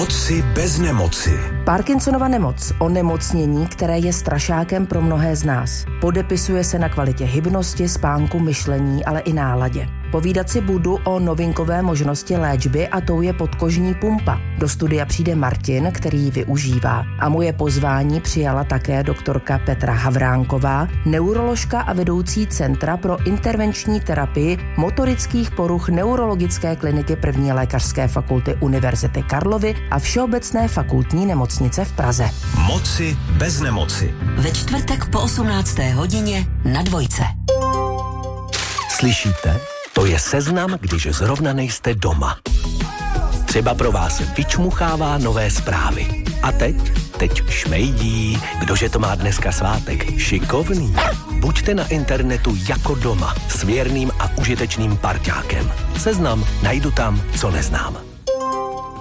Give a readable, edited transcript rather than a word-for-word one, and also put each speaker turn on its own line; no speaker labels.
Moci bez nemoci.
Parkinsonova nemoc, onemocnění, které je strašákem pro mnohé z nás. Podepisuje se na kvalitě hybnosti, spánku, myšlení, ale i náladě. Povídat si budu o novinkové možnosti léčby a tou je podkožní pumpa. Do studia přijde Martin, který ji využívá. A moje pozvání přijala také doktorka Petra Havránková, neuroložka a vedoucí Centra pro intervenční terapii motorických poruch Neurologické kliniky 1. lékařské fakulty Univerzity Karlovy a Všeobecné fakultní nemocnice v Praze.
Moci bez nemoci.
Ve čtvrtek po 18. hodině na Dvojce.
Slyšíte? To je seznam, když zrovna nejste doma. Třeba pro vás vyčmuchává nové zprávy. A teď šmejdí, kdože to má dneska svátek, šikovný. Buďte na internetu jako doma, s věrným a užitečným parťákem. Seznam najdu tam, co neznám.